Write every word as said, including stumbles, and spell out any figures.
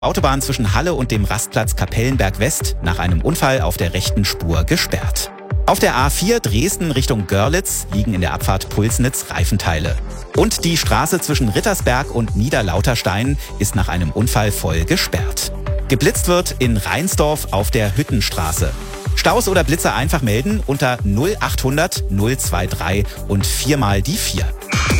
Autobahn zwischen Halle und dem Rastplatz Kapellenberg West nach einem Unfall auf der rechten Spur gesperrt. Auf der A vier Dresden Richtung Görlitz liegen in der Abfahrt Pulsnitz Reifenteile. Und die Straße zwischen Rittersberg und Niederlauterstein ist nach einem Unfall voll gesperrt. Geblitzt wird in Reinsdorf auf der Hüttenstraße. Staus oder Blitzer einfach melden unter null achthundert null drei drei und viermal die vier.